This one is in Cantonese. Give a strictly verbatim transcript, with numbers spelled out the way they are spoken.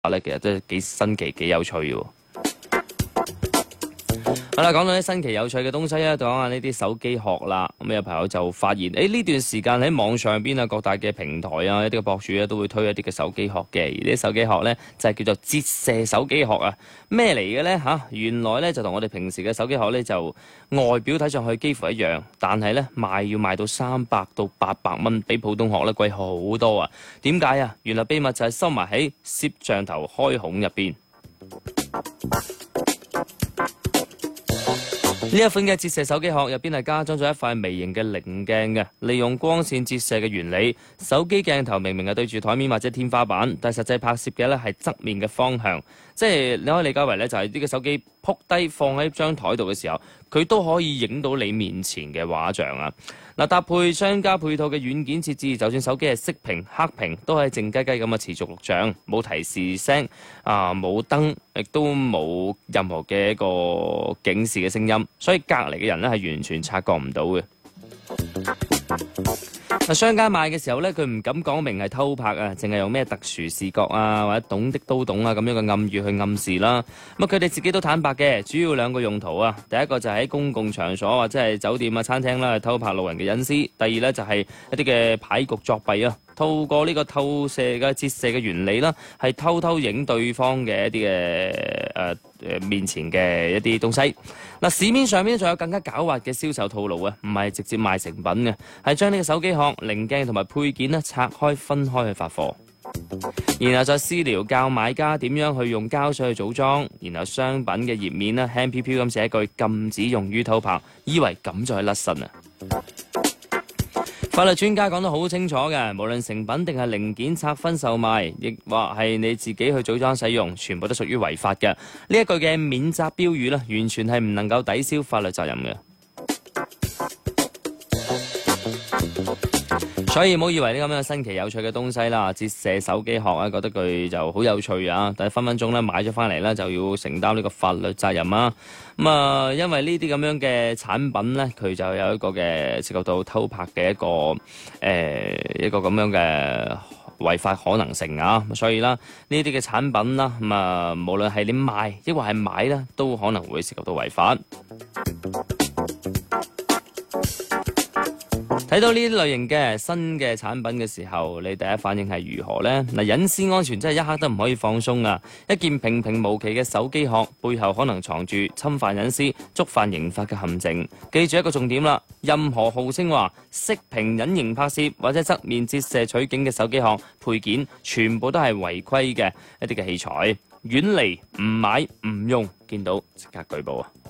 咧，其實都係幾新奇、幾有趣嘅。好啦，講到啲新奇有趣嘅東西啊，講下呢啲手機殼啦。咁有朋友就發現，誒呢段時間喺網上邊啊，各大嘅平台啊，一啲嘅博主咧都會推一啲嘅手機殼嘅。而呢啲手機殼咧就係叫做折射手機殼啊。咩嚟嘅咧嚇？原來咧就同我哋平時嘅手機殼咧就外表睇上去幾乎一樣，但係咧賣要賣到三百到八百蚊，比普通殼咧貴好多啊。點解啊？原來秘密就係收埋喺攝像頭開孔入邊。呢一款嘅折射手機殼入邊係加裝咗一塊微型嘅棱鏡嘅，利用光線折射嘅原理，手機鏡頭明明係對住台面或者天花板，但係實際拍攝嘅咧係側面嘅方向，即係你可以理解為咧就係呢個手機撲低放喺張台度嘅時候，佢都可以影到你面前嘅畫像啊！嗱，搭配商家配套嘅軟件設置，就算手機係熄屏、黑屏，都係靜雞雞咁啊持續錄像，冇提示聲啊，冇燈，亦都冇任何嘅一個警示嘅聲音，所以隔離嘅人咧係完全察覺唔到嘅。商家賣嘅時候咧，佢唔敢講明係偷拍啊，淨係用咩特殊視覺啊，或者懂的都懂啊咁樣嘅暗語去暗示啦。咁啊，佢哋自己都坦白嘅，主要兩個用途啊。第一個就係喺公共場所或者係酒店啊、餐廳啦，偷拍路人嘅隱私；第二咧就係一啲嘅牌局作弊啊。透過呢個透射嘅折射嘅原理啦，係偷偷影對方嘅一啲嘅誒誒面前嘅一啲東西。嗱，市面上面仲有更加狡猾嘅銷售套路啊，唔係直接賣成品嘅，係將呢個手機殼、零鏡同埋配件咧拆開分開去發貨，然後再私聊教買家點樣去用膠水去組裝，然後商品嘅頁面咧輕飄飄咁寫一句禁止用於偷拍，以為咁就係甩身啊！法律專家講得好清楚嘅，無論成品定係零件拆分售賣，亦或係你自己去組裝使用，全部都屬於違法嘅。呢一句嘅免責標語咧，完全係唔能夠抵消法律責任嘅。所以唔好以為呢咁樣新奇有趣嘅東西啦，折射手機殼啊，覺得佢就好有趣啊，但係分分鐘咧買咗翻嚟咧就要承擔呢個法律責任啊。咁啊，因為呢啲咁樣嘅產品咧，佢就有一個嘅涉及到偷拍嘅一個誒、呃、一個咁樣嘅違法可能性啊。所以啦，呢啲嘅產品啦，咁啊，無論係你賣抑或係買啦，都可能會涉及到違法。睇到呢啲類型嘅新嘅產品嘅時候，你第一反應係如何呢？嗱，隱私安全真係一刻都唔可以放鬆啊！一件平平無奇嘅手機殼背後可能藏住侵犯隱私、觸犯刑法嘅陷阱。記住一個重點啦，任何號稱話熄屏隱形拍攝或者側面折射取景嘅手機殼配件，全部都係違規嘅一啲嘅器材，遠離唔買唔用，見到即刻舉報啊！